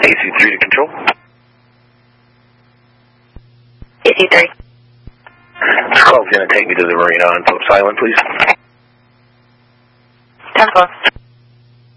AC3 to control. AC3. This call's going to take me to the marina on silent, please. 10-4.